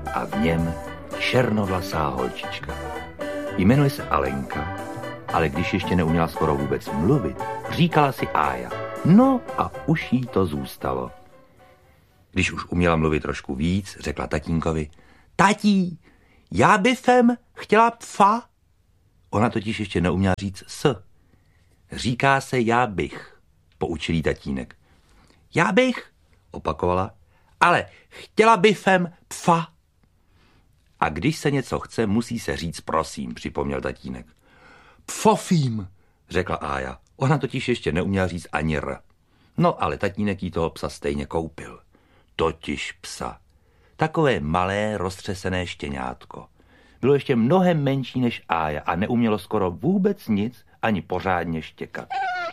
a v něm černovlasá holčička. Jmenuje se Alenka, ale když ještě neuměla skoro vůbec mluvit, říkala si Ája. No a už jí to zůstalo. Když už uměla mluvit trošku víc, řekla tatínkovi: Tatí, já byfem chtěla pfa. Ona totiž ještě neuměla říct s. Říká se já bych, poučil jí tatínek. Já bych, opakovala, ale chtěla byfem pfa. A když se něco chce, musí se říct prosím, připomněl tatínek. Pfofím, řekla Ája. Ona totiž ještě neuměla říct ani r. No ale tatínek jí toho psa stejně koupil. Totiž psa. Takové malé, roztřesené štěňátko. Bylo ještě mnohem menší než Ája a neumělo skoro vůbec nic, ani pořádně štěkat.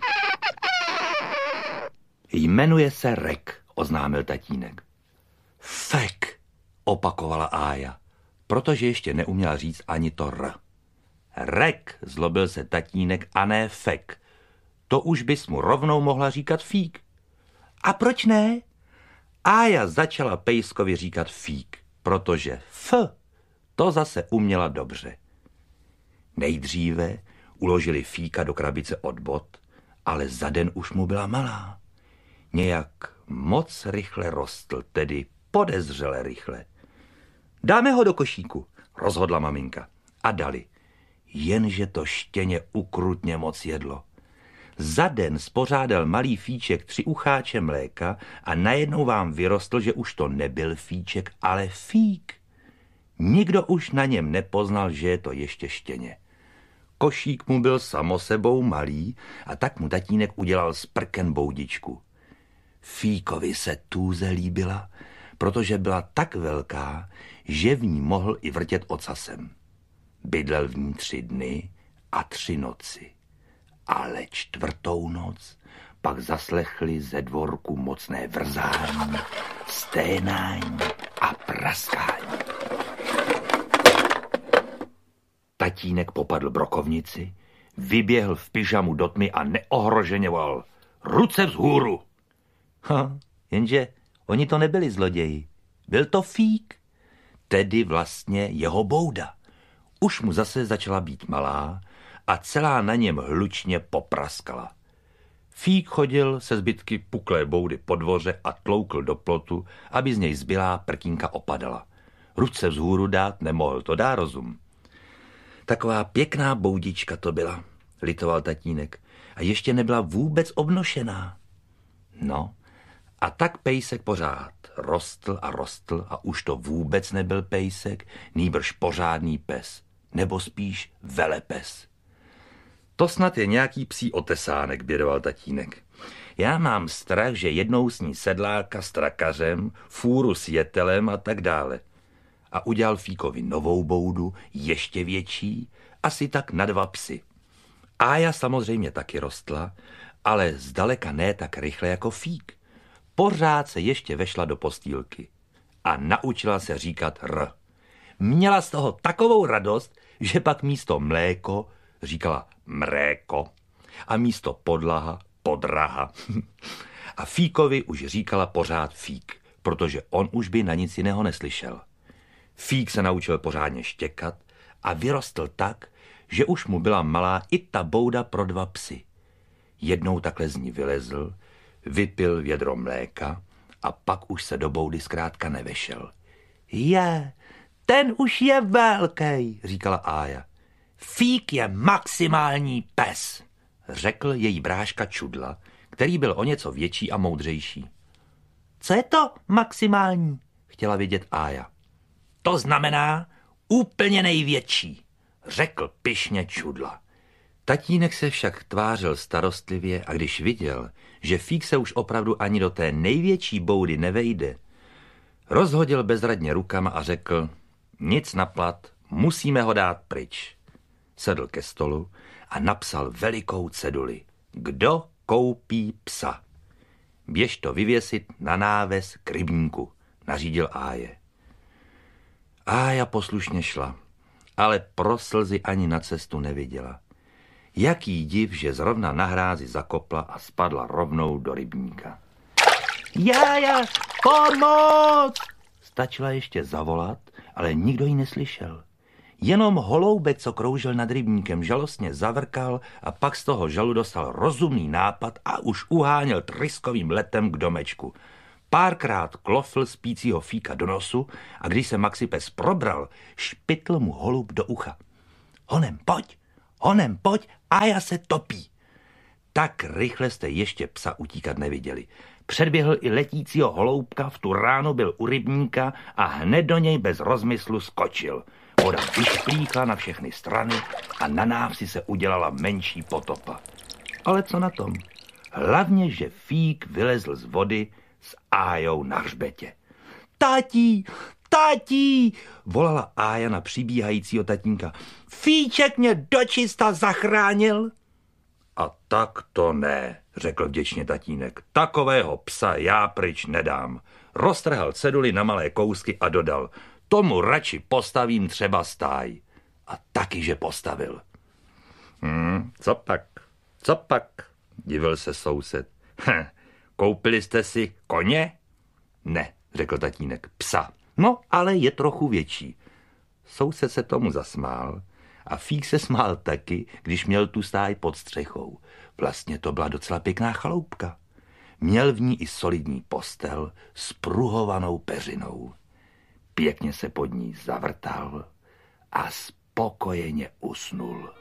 Jmenuje se Rek, oznámil tatínek. Fek, opakovala Ája, protože ještě neuměla říct ani to r. Rek, zlobil se tatínek, a ne fek. To už bys mu rovnou mohla říkat fík. A proč ne? Ája začala pejskovi říkat fík, protože f, to zase uměla dobře. Nejdříve uložili fíka do krabice od bot, ale za den už mu byla malá. Nějak moc rychle rostl, tedy podezřele rychle. Dáme ho do košíku, rozhodla maminka. A dali. Jenže to štěně ukrutně moc jedlo. Za den spořádal malý fíček 3 ucháče mléka a najednou vám vyrostl, že už to nebyl fíček, ale fík. Nikdo už na něm nepoznal, že je to ještě štěně. Košík mu byl samo sebou malý a tak mu tatínek udělal z prken boudičku. Fíkovi se tůze líbila, protože byla tak velká, že v ní mohl i vrtět ocasem. Bydlel v ní 3 dny a 3 noci. Ale 4. noc pak zaslechli ze dvorku mocné vrzání, sténání a praskání. Tatínek popadl brokovnici, vyběhl v pyžamu do tmy a neohroženě volal: Ruce vzhůru! Jenže oni to nebyli zloději. Byl to fík, tedy vlastně jeho bouda. Už mu zase začala být malá a celá na něm hlučně popraskala. Fík chodil se zbytky puklé boudy po dvoře a tloukl do plotu, aby z něj zbylá prkínka opadala. Ruce vzhůru dát nemohl, to dá rozum. Taková pěkná boudička to byla, litoval tatínek, a ještě nebyla vůbec obnošená. No, a tak pejsek pořád rostl a už to vůbec nebyl pejsek, nýbrž pořádný pes, nebo spíš velepes. To snad je nějaký psí otesánek, bědoval tatínek. Já mám strach, že jednou sní sedláka s trakařem, fůru s jetelem a tak dále. A udělal Fíkovi novou boudu, ještě větší, asi tak na 2 psy. Ája samozřejmě taky rostla, ale zdaleka ne tak rychle jako Fík. Pořád se ještě vešla do postýlky a naučila se říkat r. Měla z toho takovou radost, že pak místo mléko říkala mréko a místo podlaha podraha. A Fíkovi už říkala pořád Fík, protože on už by na nic jiného neslyšel. Fík se naučil pořádně štěkat a vyrostl tak, že už mu byla malá i ta bouda pro 2 psy. Jednou takhle z ní vylezl, vypil vědro mléka a pak už se do boudy zkrátka nevešel. Ten už je velký, říkala Ája. Fík je maximální pes, řekl její bráška Čudla, který byl o něco větší a moudřejší. Co je to maximální? Chtěla vědět Ája. To znamená úplně největší, řekl pyšně Čudla. Tatínek se však tvářil starostlivě a když viděl, že Fík se už opravdu ani do té největší boudy nevejde, rozhodil bezradně rukama a řekl: nic na plat, musíme ho dát pryč. Sedl ke stolu a napsal velikou ceduli: kdo koupí psa? Běž to vyvěsit na náves k rybníku, nařídil Áje. Ája poslušně šla, ale pro slzy ani na cestu neviděla. Jaký div, že zrovna na hrázi zakopla a spadla rovnou do rybníka. Jája, pomoc! Stačila ještě zavolat ale nikdo ji neslyšel. Jenom holoubek, co kroužil nad rybníkem, žalostně zavrkal a pak z toho žalu dostal rozumný nápad a už uháněl tryskovým letem k domečku. Párkrát klofl spícího Fíka do nosu a když se Maxipes probral, špitl mu holub do ucha. Honem pojď, Ája se topí. Tak rychle jste ještě psa utíkat neviděli. Předběhl i letícího holoubka, v tu ránu byl u rybníka a hned do něj bez rozmyslu skočil. Voda vyšplíchla na všechny strany a na návsi se udělala menší potopa. Ale co na tom? Hlavně, že Fík vylezl z vody s Ájou na hřbetě. Tátí, volala Ája na přibíhajícího tatínka. Fíček mě dočista zachránil. A tak to ne, řekl vděčně tatínek. Takového psa já pryč nedám. Roztrhal ceduli na malé kousky a dodal, tomu radši postavím třeba stáj. A taky, že postavil. Co pak, divil se soused. Koupili jste si koně? Ne, řekl tatínek, psa. No, ale je trochu větší. Soused se tomu zasmál a Fík se smál taky, když měl tu stáj pod střechou. Vlastně to byla docela pěkná chaloupka. Měl v ní i solidní postel s pruhovanou peřinou. Pěkně se pod ní zavrtal a spokojeně usnul.